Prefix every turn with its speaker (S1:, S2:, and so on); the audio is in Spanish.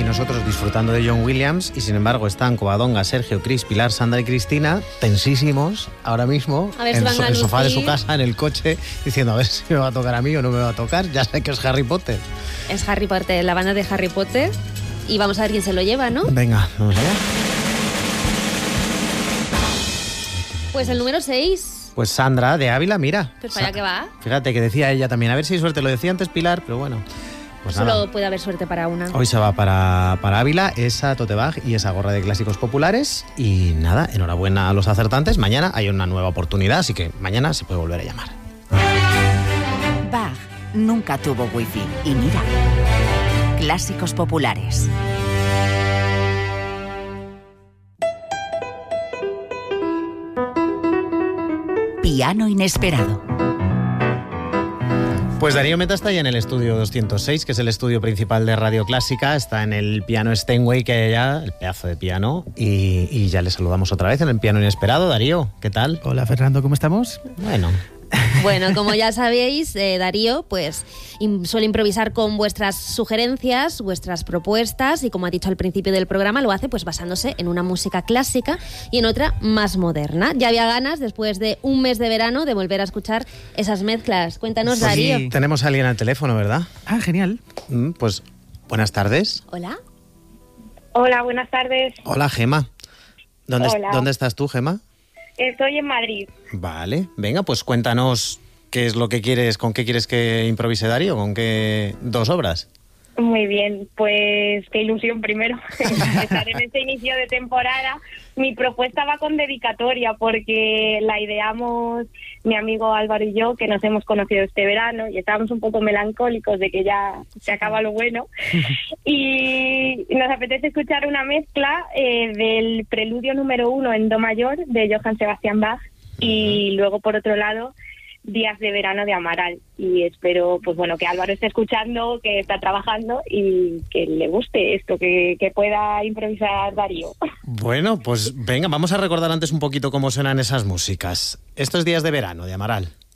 S1: nosotros disfrutando de John Williams y sin embargo están Covadonga, Sergio, Cris, Pilar, Sandra y Cristina tensísimos ahora mismo en el sofá de su casa, en el coche, diciendo a ver si me va a tocar a mí o no me va a tocar. Ya sé que es Harry Potter.
S2: Es Harry Potter, la banda de Harry Potter, y vamos a ver quién se lo lleva, ¿no?
S1: Venga, vamos allá.
S2: Pues el número 6.
S1: Pues Sandra de Ávila, mira.
S2: Pues para allá que va.
S1: Fíjate que decía ella también, a ver si hay suerte, lo decía antes Pilar, pero bueno. Pues
S2: solo
S1: nada.
S2: puede haber suerte para una.
S1: Hoy se va para Ávila esa tote bag y esa gorra de clásicos populares. Y nada, enhorabuena a los acertantes. Mañana hay una nueva oportunidad, así que mañana se puede volver a llamar.
S3: Bag nunca tuvo wifi. Y mira, clásicos populares. Piano inesperado.
S1: Pues Darío Meta está ahí en el estudio 206, que es el estudio principal de Radio Clásica. Está en el piano Steinway que hay allá, el pedazo de piano. Y ya le saludamos otra vez en el piano inesperado. Darío, ¿qué tal?
S4: Hola Fernando, ¿cómo estamos?
S2: Bueno, como ya sabéis, Darío pues suele improvisar con vuestras sugerencias, vuestras propuestas, y como ha dicho al principio del programa, lo hace pues basándose en una música clásica y en otra más moderna. Ya había ganas, después de un mes de verano, de volver a escuchar esas mezclas. Cuéntanos,
S1: Pues
S2: Darío.
S1: sí. Tenemos a alguien al teléfono, ¿verdad?
S4: Ah, genial.
S1: Pues buenas tardes.
S2: Hola.
S5: Hola, buenas tardes.
S1: Hola, Gema.
S5: Hola.
S1: ¿Dónde estás tú, Gema?
S5: Estoy en Madrid.
S1: Vale, venga, pues cuéntanos qué es lo que quieres, con qué quieres que improvise Darío, con qué dos obras.
S5: Muy bien, pues qué ilusión primero estar en este inicio de temporada. Mi propuesta va con dedicatoria porque la ideamos mi amigo Álvaro y yo, que nos hemos conocido este verano y estábamos un poco melancólicos de que ya se acaba lo bueno. Y nos apetece escuchar una mezcla del preludio número 1 en do mayor de Johann Sebastian Bach y luego, por otro lado, Días de verano de Amaral. Y espero pues bueno que Álvaro esté escuchando, que está trabajando y que le guste esto, que pueda improvisar Darío.
S1: Bueno, pues venga, vamos a recordar antes un poquito cómo suenan esas músicas. Estos Días de verano de Amaral.